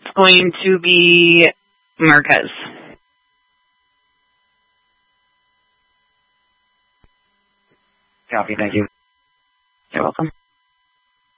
going to be Marquez. Copy, thank you. You're welcome.